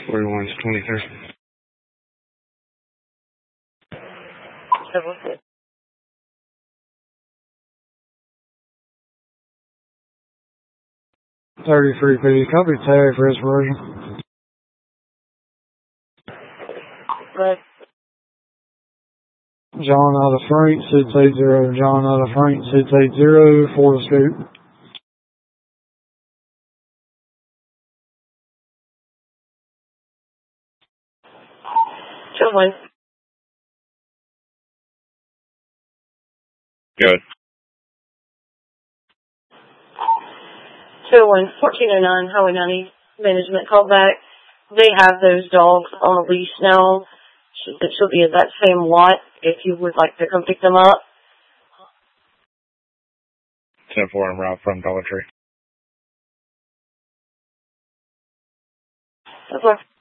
41's 23. Double six. $33 PD. Copy tag for expiration. Right. John out of Frank, 680. John out of Frank, 680. For the scoop. One. Good. 1409 Highway 90 management called back. They have those dogs on a leash now. It should be at that same lot if you would like to come pick them up. 10-4 en route from Dollar Tree. Okay.